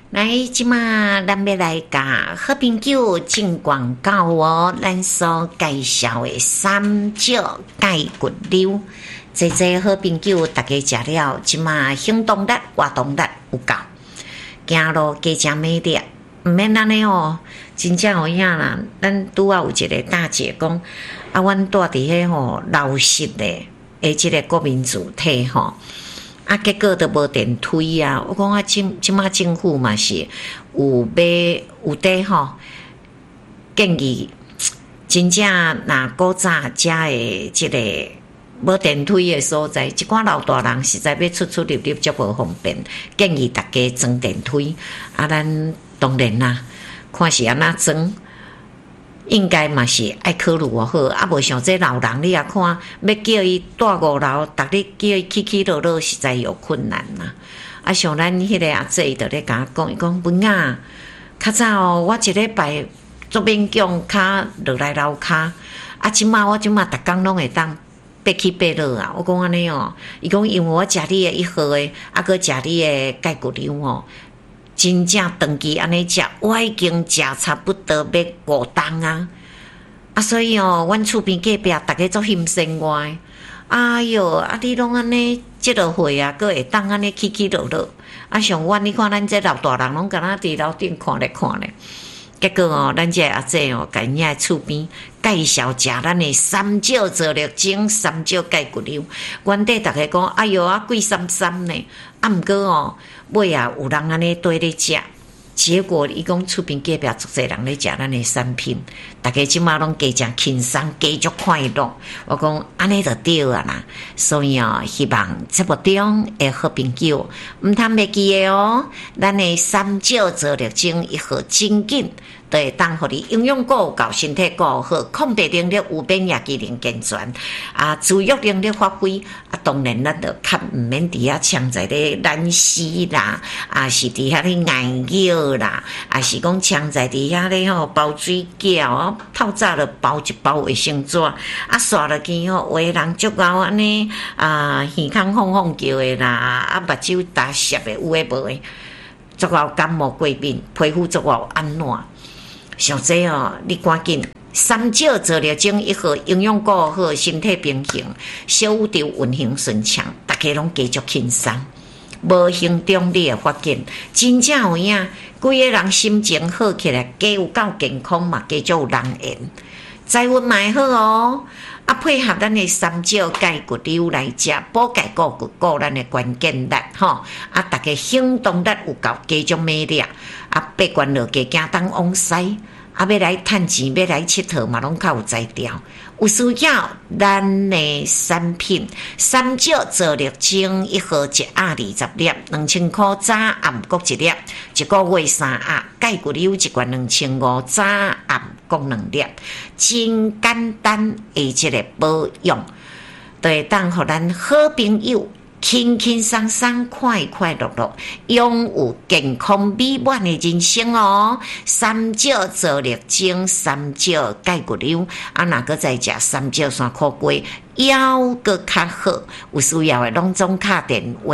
来，即马咱要来甲好朋友进广告哦。咱所介绍的三椒钙骨溜，这好朋友大家食了，即马行动力、活动力有够，行路加食美力，毋免安尼哦。真正有影啦，咱拄啊有一个大姐讲，啊，阮住伫迄吼老式的即个国民主体吼。啊，结果都无电梯啊！我讲啊，即马政府嘛是有伫吼建议，真正若古早遮的即个无电梯的所在，即寡老大人实在要出入足无方便，建议大家装电梯。啊，咱当然啦，看是安怎装。应该嘛是爱考虑好，啊无像这老人你也看，要叫伊住5楼，逐日叫伊起落落，实在有困难啦。啊，像咱迄个阿姐就咧甲我讲，伊讲文啊，较早我一礼拜做勉强骹落来楼骹，啊，即马我逐工拢会当爬起爬落啊。我讲安尼哦，伊讲因为我食你的1号的，啊，搁食你的钙骨溜哦。真正长期安尼食，我已经食差不多要5冬啊！啊，所以哦，阮厝边隔壁逐个做嫌生活。哎哟，啊，你拢安尼即落岁啊，阁会当安尼起落落。啊，上晚你看咱这老大人拢敢若伫楼顶看咧。结果哦，咱这阿姐哦，甲因遐厝边介绍食咱的三椒做力精、三椒钙骨溜。原底逐个讲，哎哟啊，贵3呢。啊，毋过哦，尾啊有人安尼对咧食，结果伊讲厝边隔壁足侪人咧食咱的产品，大家即马拢加诚轻松，加足快乐。我讲安尼就对啊啦，所以哦，希望节目中的好朋友毋通袂记的哦，咱的三椒做力精1号真紧。就会当互你营养够够，身体够好，抗病能力有，免疫机能健全，啊，自愈能力发挥，啊，当然咱就较毋免伫遐呛在咧懒死啦，啊，是伫遐咧眼药啦，啊，是讲呛在伫遐咧吼包水饺啊，透早就包一包卫生纸，啊，刷落去吼，有的人足够安尼啊，耳孔放叫的啦，啊，目睭打涩的，有诶无诶，足够感冒过敏，皮肤足够安暖。像这哦，你赶紧三椒做力精1号，营养够好，身体平衡，小宇宙运行顺畅，大家拢加足轻松。无形中你会发现，真正有影，规个人心情好起来，加有够健康嘛，加足有人缘，财运嘛会好哦。啊，配合咱的三椒钙骨溜来食，补钙固骨固咱的关键力吼。啊，大家行动力有够，加足美丽。啊，爬悬落加行东往西，啊，要来趁钱，要来佚佗嘛，拢较有才调。有需要咱的产品，三椒做力精1号1盒20粒，2000块早暗各1粒，1个月3盒。钙骨溜1罐2500，早暗各2粒，真简单的这个保养，就会当互咱好朋友。轻轻松松、快快乐乐，拥有健康美满的人生哦！三椒做力精，三椒钙骨溜，啊，若个再食三椒山苦瓜，腰个较好。有需要的拢总打电话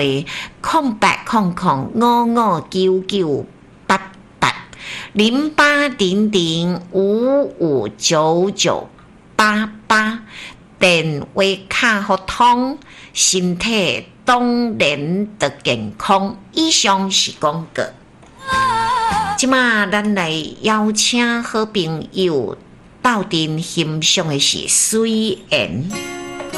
0800559988，电话卡互通，身体。当然的健康，以上是广告。即马咱来邀请好朋友斗阵欣赏的是水源。